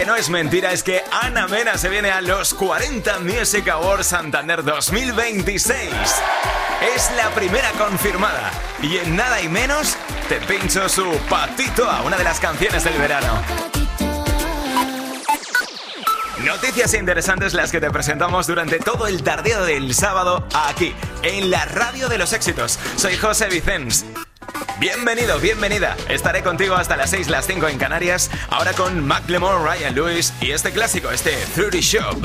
No es mentira, es que Ana Mena se viene a los 40 Music Awards Santander 2026. Es la primera confirmada y en nada y menos te pincho su Patito A, una de las canciones del verano. Noticias interesantes las que te presentamos durante todo el tardeo del sábado aquí, en la radio de los éxitos. Soy José Vicens. Bienvenido, bienvenida. Estaré contigo hasta las 6, las 5 en Canarias. Ahora con Macklemore, Ryan Lewis y este clásico, este 30 Shop.